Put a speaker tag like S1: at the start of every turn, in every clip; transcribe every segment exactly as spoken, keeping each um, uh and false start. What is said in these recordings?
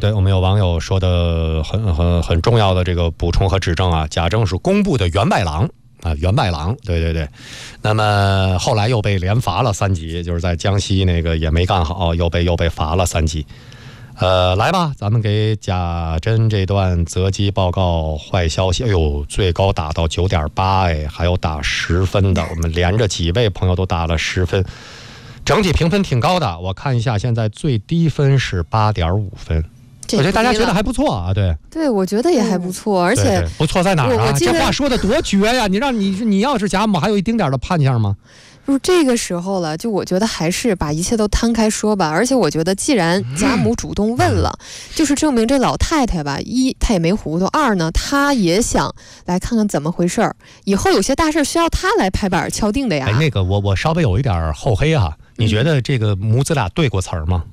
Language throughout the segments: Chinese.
S1: 对，我们有网友说的很很很重要的这个补充和指正啊，贾政是工部的员外郎啊，员外郎，对对对。那么后来又被连罚了三级，就是在江西那个也没干好，又被又被罚了三级。呃，来吧，咱们给贾珍这段择机报告坏消息。哎呦，最高打到九点八，哎，还有打十分的，我们连着几位朋友都打了十分，整体评分挺高的。我看一下，现在最低分是八点五分。我觉得大家觉得还不错啊，对
S2: 对，我觉得也还不错，嗯、而且
S1: 对对不错在哪儿啊？这话说的多绝呀！你让你你要是贾母，还有一丁点的盼相吗？
S2: 就是这个时候了，就我觉得还是把一切都摊开说吧。而且我觉得，既然贾母主动问了，嗯、就是证明这老太太吧，一她也没糊涂，二呢，她也想来看看怎么回事儿。以后有些大事需要她来拍板敲定的呀。
S1: 哎，那个我我稍微有一点厚黑哈，你觉得这个母子俩对过词儿吗？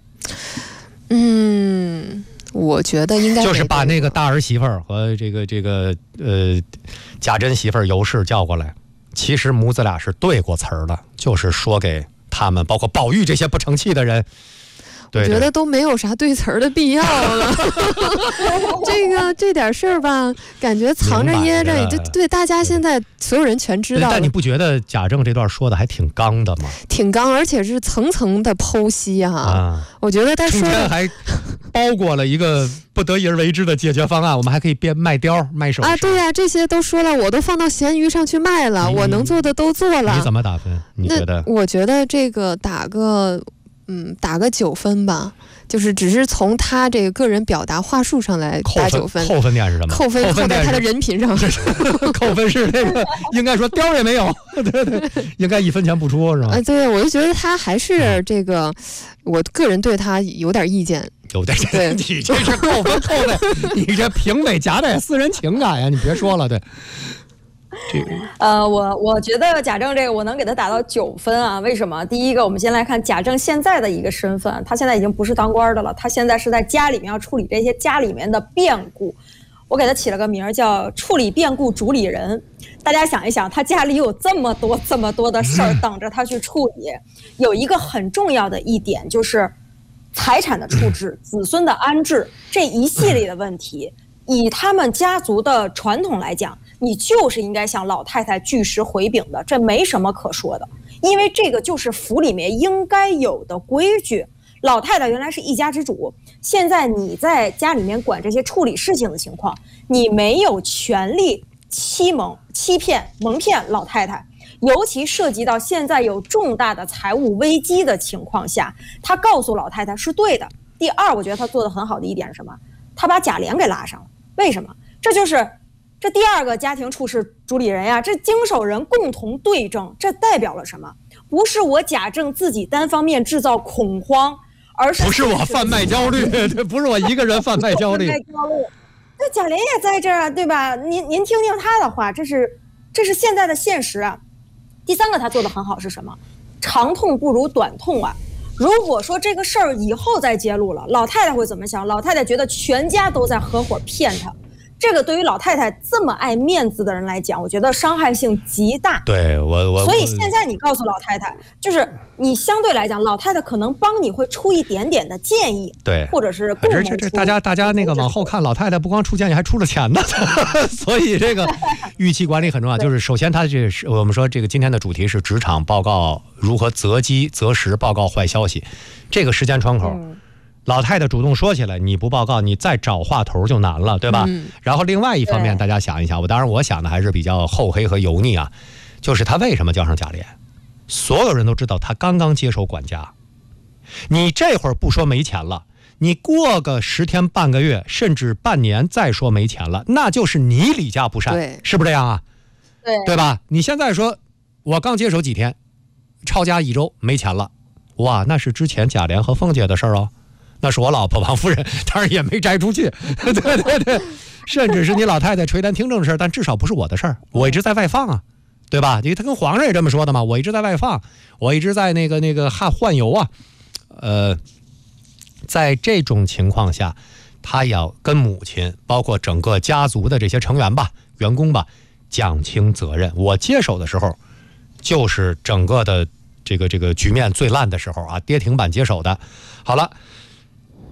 S2: 嗯。我觉得应该
S1: 就是把那个大儿媳妇儿和这个这个呃贾珍媳妇儿尤氏叫过来，其实母子俩是对过词儿的，就是说给他们，包括宝玉这些不成器的人。
S2: 我觉得都没有啥对词儿的必要了。这个这点事儿吧，感觉藏着掖着，就对大家现在所有人全知道了。
S1: 但你不觉得贾政这段说的还挺刚的吗？
S2: 挺刚，而且是层层的剖析哈、啊啊。我觉得他说
S1: 中间还包裹了一个不得已而为之的解决方案，我们还可以变卖貂、卖首饰啊。
S2: 对呀、啊，这些都说了，我都放到闲鱼上去卖了，我能做的都做了。
S1: 你怎么打分？你觉得？
S2: 我觉得这个打个。嗯，打个九分吧，就是只是从他这个个人表达话术上来打九分。
S1: 扣分点是什么？
S2: 扣分扣在他的人品上。
S1: 扣分是那个，应该说貂也没有，对对，应该一分钱不出是吧？
S2: 啊，对，我就觉得他还是这个，嗯、我个人对他有点意见。
S1: 有点对，你这是扣分扣的，你这评委夹带私人情感呀，你别说了，对。
S3: 这个呃，我我觉得贾政这个我能给他打到九分啊。为什么？第一个，我们先来看贾政现在的一个身份，他现在已经不是当官的了，他现在是在家里面要处理这些家里面的变故。我给他起了个名叫处理变故主理人。大家想一想，他家里有这么多这么多的事儿等着他去处理，有一个很重要的一点就是财产的处置、子孙的安置这一系列的问题，以他们家族的传统来讲，你就是应该向老太太据实回禀的，这没什么可说的，因为这个就是府里面应该有的规矩。老太太原来是一家之主，现在你在家里面管这些处理事情的情况，你没有权利欺蒙、欺骗、蒙骗老太太，尤其涉及到现在有重大的财务危机的情况下，他告诉老太太是对的。第二，我觉得他做得很好的一点是什么？他把贾琏给拉上了，为什么？这就是这第二个家庭处事主理人呀，这经手人共同对证，这代表了什么？不是我贾政自己单方面制造恐慌，而是
S1: 不是我贩卖焦虑，不是我一个人贩卖焦虑。
S3: 那贾琏也在这儿啊，对吧？您您听听他的话，这是这是现在的现实啊。第三个他做得很好是什么？长痛不如短痛啊。如果说这个事儿以后再揭露了，老太太会怎么想？老太太觉得全家都在合伙骗她。这个对于老太太这么爱面子的人来讲，我觉得伤害性极大。
S1: 对我我，
S3: 所以现在你告诉老太太，就是你相对来讲，老太太可能帮你会出一点点的建议，
S1: 对，
S3: 或者是共谋
S1: 这这大家大家那个往后看，老太太不光出建议，还出了钱呢。所以这个预期管理很重要。就是首先，他这是我们说这个今天的主题是职场报告如何择机择时报告坏消息，这个时间窗口。嗯，老太太主动说起来，你不报告，你再找话头就难了，对吧？嗯、然后另外一方面，大家想一想，我当然我想的还是比较厚黑和油腻啊，就是他为什么叫上贾琏？所有人都知道他刚刚接手管家，你这会儿不说没钱了，你过个十天半个月甚至半年再说没钱了，那就是你理家不善，是不是这样啊？
S3: 对，
S1: 对吧？你现在说我刚接手几天，抄家一周没钱了，哇，那是之前贾琏和凤姐的事儿哦。那是我老婆王夫人，当然也没摘出去，对对对，甚至是你老太太垂帘听政的事儿，但至少不是我的事儿，我一直在外放啊，对吧？因为他跟皇上也这么说的嘛，我一直在外放，我一直在那个那个换换油啊，呃，在这种情况下，他要跟母亲，包括整个家族的这些成员吧、员工吧，讲清责任。我接手的时候，就是整个的这个这个局面最烂的时候啊，跌停板接手的。好了。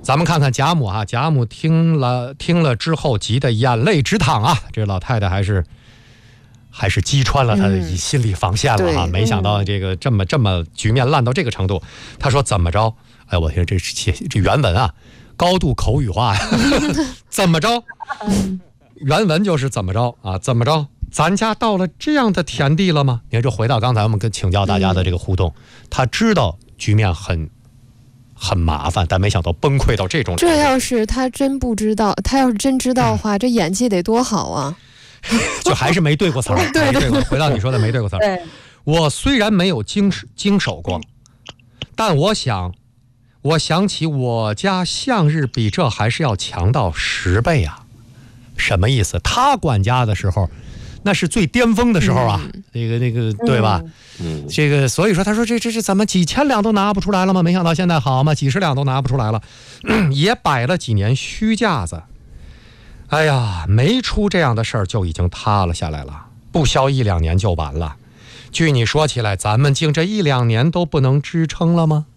S1: 咱们看看贾母啊，贾母听了听了之后，急得眼泪直淌啊！这老太太还是还是击穿了她的心理防线了哈、嗯！没想到这个这么这么局面烂到这个程度。她说怎么着？哎，我听这这这原文啊，高度口语化呀，怎么着？原文就是怎么着啊？怎么着？咱家到了这样的田地了吗？你看，就回到刚才我们跟请教大家的这个互动，他知道局面很。很麻烦，但没想到崩溃到这种程度。
S2: 这要是他真不知道，他要是真知道的话，嗯、这演技得多好啊！
S1: 就还是没对过词儿。对对对，回到你说的没对过词儿。我虽然没有经经手过，但我想，我想起我家向日比这还是要强到十倍啊！什么意思？他管家的时候，那是最巅峰的时候啊！嗯、那个那个，对吧？嗯嗯，这个所以说他说这这这怎么几千两都拿不出来了吗？没想到现在好嘛，几十两都拿不出来了，也摆了几年虚架子。哎呀，没出这样的事儿就已经塌了下来了，不消一两年就完了。据你说起来，咱们竟这一两年都不能支撑了吗？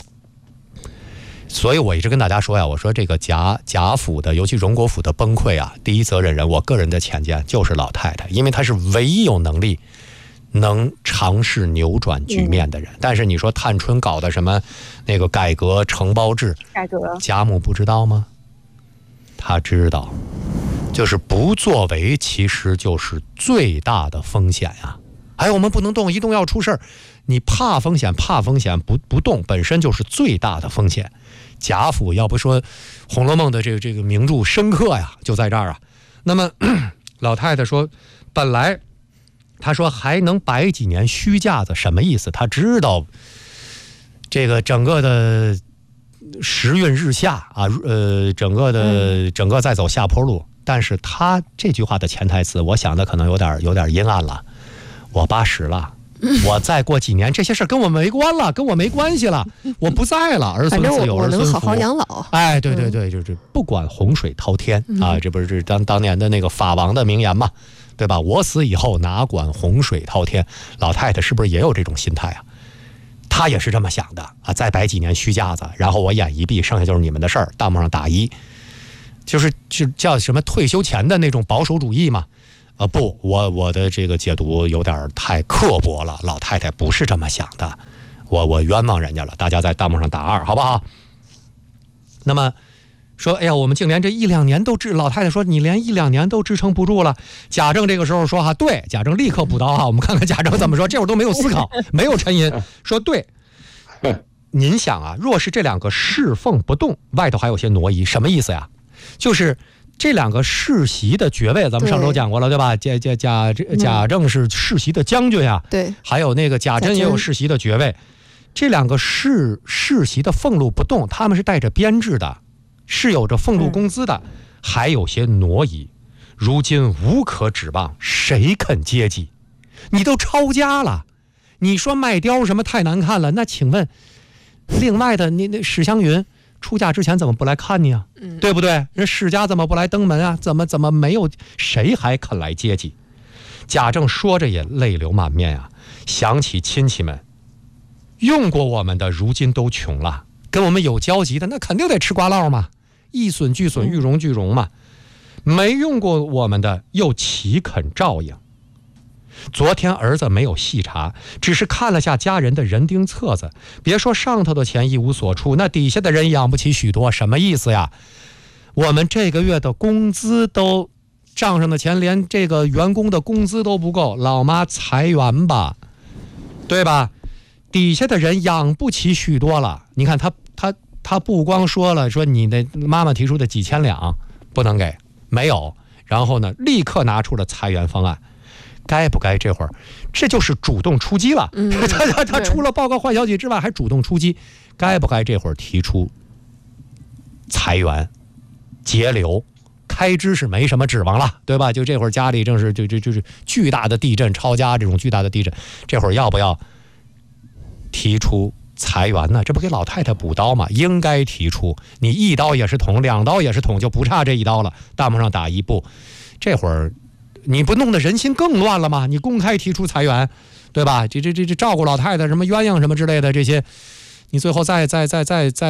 S1: 所以我一直跟大家说呀，我说这个贾贾府的，尤其荣国府的崩溃啊，第一责任人，我个人的浅见就是老太太，因为她是唯一有能力能尝试扭转局面的人。嗯、但是你说探春搞的什么那个改革承包制，
S3: 改革，
S1: 贾母不知道吗？他知道，就是不作为其实就是最大的风险呀、啊。哎，我们不能动，一动要出事儿。你怕风险，怕风险，不不动本身就是最大的风险。贾府要不说《红楼梦》的这个这个名著深刻呀，就在这儿啊。那么老太太说，本来她说还能摆几年虚架子，什么意思？她知道这个整个的时运日下啊，呃，整个的整个在走下坡路。但是她这句话的潜台词，我想的可能有点有点阴暗了。我八十了。我再过几年这些事跟我没关了，跟我没关系了，我不在了，儿孙自有儿孙福，
S2: 我能好好养老。
S1: 哎，对对对，就是不管洪水滔天、嗯、啊，这不是当当年的那个法王的名言嘛，对吧？我死以后哪管洪水滔天。老太太是不是也有这种心态啊？她也是这么想的啊，再摆几年虚架子，然后我眼一闭，剩下就是你们的事儿，弹幕上打一，就是就叫什么退休前的那种保守主义嘛。啊不，我我的这个解读有点太刻薄了，老太太不是这么想的，我我冤枉人家了，大家在弹幕上打二，好不好？那么说，哎呀，我们竟连这一两年都支，老太太说你连一两年都支撑不住了。贾政这个时候说哈，对，贾政立刻补刀哈，我们看看贾政怎么说，这会儿都没有思考，没有沉吟，说对。您想啊，若是这两个侍奉不动，外头还有些挪移，什么意思呀？就是这两个世袭的爵位，咱们上周讲过了， 对, 对吧？贾贾贾贾政是世袭的将军呀，
S2: 对，
S1: 还有那个贾珍也有世袭的爵位，这两个世世袭的俸禄不动，他们是带着编制的，是有着俸禄工资的，嗯、还有些挪移。如今无可指望，谁肯接济？你都抄家了，你说卖貂什么太难看了？那请问，另外的你那史湘云。出嫁之前怎么不来看你啊？嗯、对不对？人世家怎么不来登门啊？怎么怎么没有？谁还肯来接济？贾政说着也泪流满面啊，想起亲戚们，用过我们的，如今都穷了；跟我们有交集的，那肯定得吃瓜烙嘛，一损俱损，愈荣俱荣嘛。没用过我们的，又岂肯照应？昨天儿子没有细查，只是看了下家人的人丁册子，别说上头的钱一无所出，那底下的人养不起许多，什么意思呀？我们这个月的工资都账上的钱连这个员工的工资都不够，老妈裁员吧，对吧？底下的人养不起许多了。你看他他他不光说了，说你的妈妈提出的几千两不能给，没有，然后呢立刻拿出了裁员方案。该不该这会儿，这就是主动出击了。嗯、他他他除了报告换消息之外，还主动出击，该不该这会儿提出裁员、节流？开支是没什么指望了，对吧？就这会儿家里正是就就就是巨大的地震，抄家这种巨大的地震，这会儿要不要提出裁员呢？这不给老太太补刀吗？应该提出，你一刀也是捅，两刀也是捅，就不差这一刀了。弹幕上打一步，这会儿。你不弄得人心更乱了吗？你公开提出裁员，对吧？这这这这照顾老太太什么鸳鸯什么之类的这些，你最后再再再再再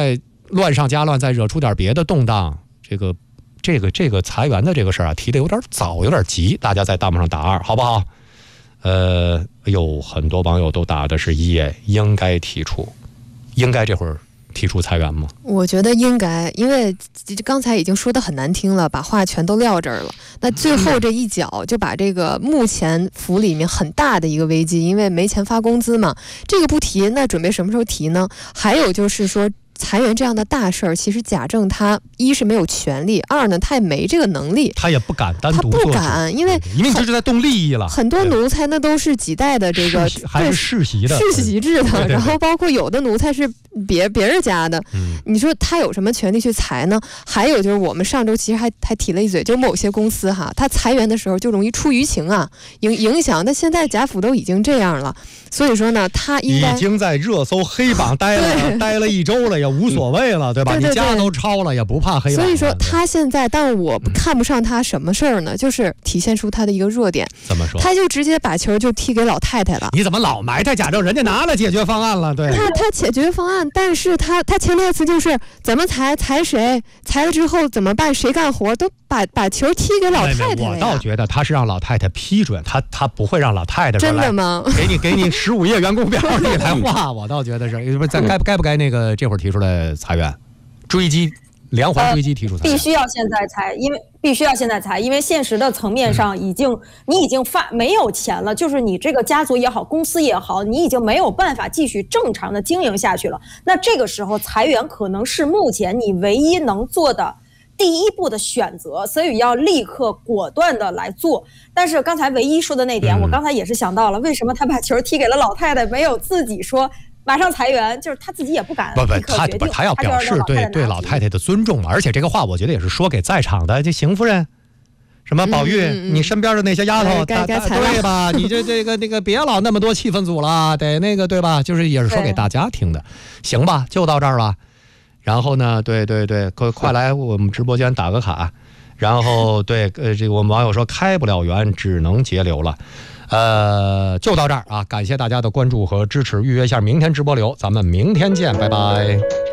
S1: 乱上加乱，再惹出点别的动荡，这个这个这个裁员的这个事儿啊，提的有点早，有点急，大家在弹幕上打二，好不好？呃，有很多网友都打的是也应该提出，应该这会儿提出裁员吗？
S2: 我觉得应该，因为刚才已经说得很难听了，把话全都撂这儿了。那最后这一脚就把这个目前府里面很大的一个危机，因为没钱发工资嘛，这个不提，那准备什么时候提呢？还有就是说，裁员这样的大事儿，其实贾政他一是没有权利，二呢他也没这个能力，
S1: 他也不敢单独做，
S2: 他不敢，因为
S1: 因为你这是在动利益了。
S2: 很多奴才那都是几代的这个
S1: 还是世袭的
S2: 世袭制的，对对对，然后包括有的奴才是别别人家的，嗯，你说他有什么权利去裁呢？还有就是我们上周其实还还提了一嘴，就某些公司哈，他裁员的时候就容易出舆情啊，影影响。但现在贾府都已经这样了，所以说呢，他应该
S1: 已经在热搜黑榜待了待了一周了，也无所谓了，对吧？
S2: 对对对，
S1: 你家都抄了，也不怕黑榜。
S2: 所以说他现在，但我看不上他什么事儿呢？就是体现出他的一个弱点。
S1: 怎么说？
S2: 他就直接把球就踢给老太太了。
S1: 你怎么老埋汰贾政？人家拿了解决方案了，对。
S2: 他他解决方案，但是他他潜台词就是怎么裁裁谁，裁了之后怎么办？谁干活都把把球踢给老太太了。
S1: 我倒觉得他是让老太太批准，他他不会让老太太
S2: 真的吗？
S1: 给你给你十五页员工表你来画，我倒觉得是不是该该不该那个这会儿提出来裁员，追击连环追击提出裁员、
S3: 呃，必须要现在裁，因为必须要现在裁，因为现实的层面上已经、嗯、你已经发没有钱了，就是你这个家族也好，公司也好，你已经没有办法继续正常的经营下去了。那这个时候裁员可能是目前你唯一能做的第一步的选择，所以要立刻果断的来做。但是刚才唯一说的那点、嗯、我刚才也是想到了，为什么他把球踢给了老太太，没有自己说马上裁员，就是他自己也不敢
S1: 不不，他不他要表示对对老太太的尊重嘛。而且这个话我觉得也是说给在场的这邢夫人，什么宝玉、嗯嗯、你身边的那些丫头，
S2: 该该裁
S1: 对吧？你这这个那个别老那么多气氛组了，得那个对吧？就是也是说给大家听的。行吧，就到这儿了。然后呢，对对对，快快来我们直播间打个卡。然后对呃，这个我们网友说开不了源，只能节流了。呃，就到这儿啊！感谢大家的关注和支持，预约一下明天直播流，咱们明天见，拜拜。